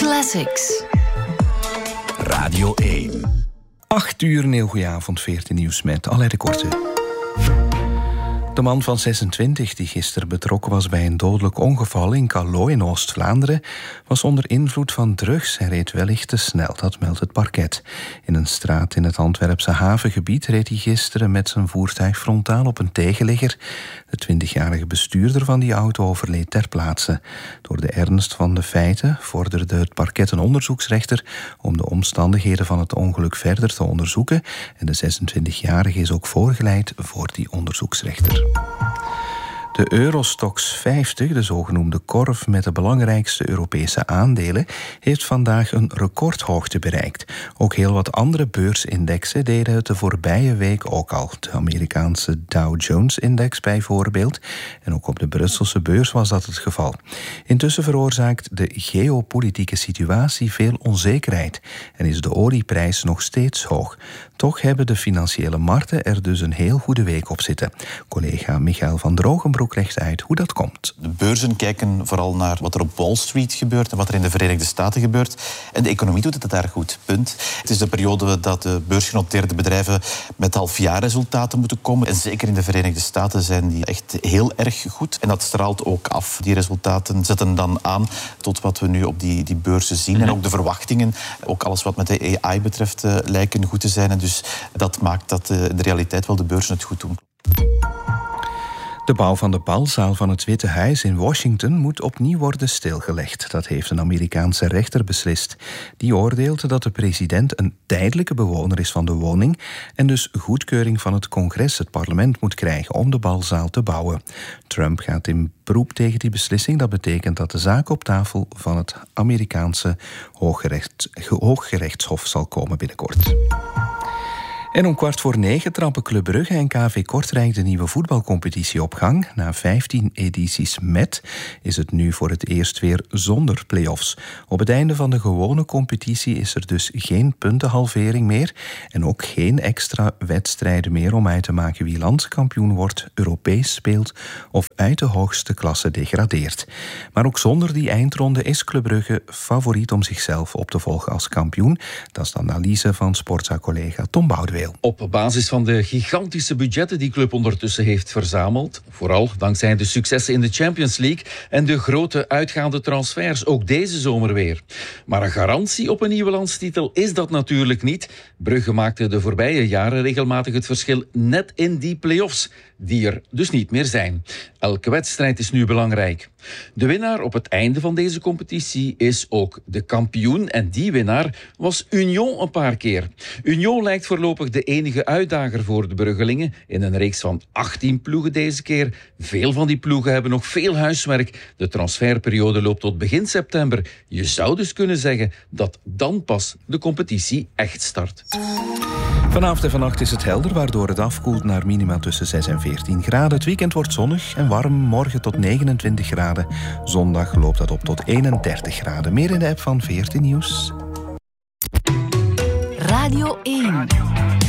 Classics. Radio 1. 8 uur, een heel goeie avond, 14 nieuws met Alain de Korte. De man van 26, die gisteren betrokken was bij een dodelijk ongeval in Calais in Oost-Vlaanderen, was onder invloed van drugs en reed wellicht te snel, dat meldt het parket. In een straat in het Antwerpse havengebied reed hij gisteren met zijn voertuig frontaal op een tegenligger. De 20-jarige bestuurder van die auto overleed ter plaatse. Door de ernst van de feiten vorderde het parket een onderzoeksrechter om de omstandigheden van het ongeluk verder te onderzoeken. En de 26-jarige is ook voorgeleid voor die onderzoeksrechter. De Eurostoxx 50, de zogenoemde korf met de belangrijkste Europese aandelen, heeft vandaag een recordhoogte bereikt. Ook heel wat andere beursindexen deden het de voorbije week ook al. De Amerikaanse Dow Jones-index bijvoorbeeld. En ook op de Brusselse beurs was dat het geval. Intussen veroorzaakt de geopolitieke situatie veel onzekerheid en is de olieprijs nog steeds hoog. Toch hebben de financiële markten er dus een heel goede week op zitten. Collega Michael van Drogenbroek legt uit hoe dat komt. De beurzen kijken vooral naar wat er op Wall Street gebeurt en wat er in de Verenigde Staten gebeurt. En de economie doet het daar goed, punt. Het is de periode dat de beursgenoteerde bedrijven met halfjaarresultaten moeten komen. En zeker in de Verenigde Staten zijn die echt heel erg goed. En dat straalt ook af. Die resultaten zetten dan aan tot wat we nu op die beurzen zien. En ook de verwachtingen, ook alles wat met de AI betreft, lijken goed te zijn. En dus dat maakt dat in de realiteit wel de beurzen het goed doen. De bouw van de balzaal van het Witte Huis in Washington moet opnieuw worden stilgelegd. Dat heeft een Amerikaanse rechter beslist. Die oordeelt dat de president een tijdelijke bewoner is van de woning en dus goedkeuring van het congres, het parlement, moet krijgen om de balzaal te bouwen. Trump gaat in beroep tegen die beslissing. Dat betekent dat de zaak op tafel van het Amerikaanse Hooggerechtshof zal komen binnenkort. En om 20:15 trappen Club Brugge en KV Kortrijk de nieuwe voetbalcompetitie op gang. Na 15 edities met is het nu voor het eerst weer zonder play-offs. Op het einde van de gewone competitie is er dus geen puntenhalvering meer en ook geen extra wedstrijden meer om uit te maken wie landskampioen wordt, Europees speelt of uit de hoogste klasse degradeert. Maar ook zonder die eindronde is Club Brugge favoriet om zichzelf op te volgen als kampioen. Dat is de analyse van Sportza-collega Tom Boudeweel. Op basis van de gigantische budgetten die club ondertussen heeft verzameld, vooral dankzij de successen in de Champions League en de grote uitgaande transfers, ook deze zomer weer. Maar een garantie op een nieuwe landstitel is dat natuurlijk niet. Brugge maakte de voorbije jaren regelmatig het verschil net in die play-offs, die er dus niet meer zijn. Elke wedstrijd is nu belangrijk. De winnaar op het einde van deze competitie is ook de kampioen en die winnaar was Union een paar keer. Union lijkt voorlopig de enige uitdager voor de Bruggelingen in een reeks van 18 ploegen deze keer. Veel van die ploegen hebben nog veel huiswerk. De transferperiode loopt tot begin september. Je zou dus kunnen zeggen dat dan pas de competitie echt start. Vanavond en vannacht is het helder, waardoor het afkoelt naar minima tussen 6 en 14 graden. Het weekend wordt zonnig en warm, morgen tot 29 graden. Zondag loopt dat op tot 31 graden. Meer in de app van 14 Nieuws. Radio 1.